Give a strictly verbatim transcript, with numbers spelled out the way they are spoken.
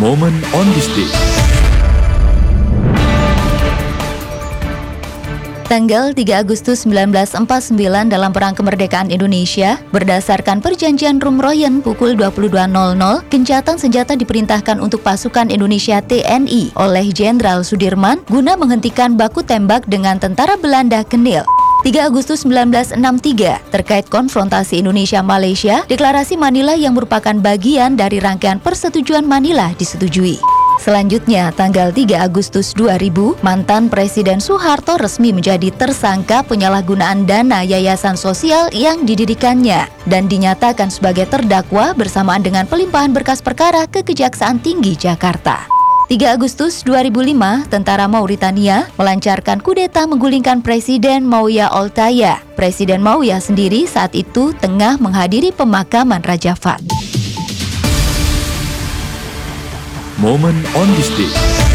Moment on this day. Tanggal tiga Agustus seribu sembilan ratus empat puluh sembilan dalam Perang Kemerdekaan Indonesia, berdasarkan Perjanjian Rumroyen pukul dua puluh dua nol nol, gencatan senjata diperintahkan untuk pasukan Indonesia T N I oleh Jenderal Sudirman guna menghentikan baku tembak dengan tentara Belanda Kenil. tiga Agustus seribu sembilan ratus enam puluh tiga, terkait konfrontasi Indonesia-Malaysia, deklarasi Manila yang merupakan bagian dari rangkaian persetujuan Manila disetujui. Selanjutnya, tanggal tiga Agustus dua ribu, mantan Presiden Soeharto resmi menjadi tersangka penyalahgunaan dana yayasan sosial yang didirikannya dan dinyatakan sebagai terdakwa bersamaan dengan pelimpahan berkas perkara ke Kejaksaan Tinggi Jakarta. tiga Agustus dua ribu lima, tentara Mauritania melancarkan kudeta menggulingkan Presiden Mauya Oltaya. Presiden Mauya sendiri saat itu tengah menghadiri pemakaman Raja Fat. Moment on this day.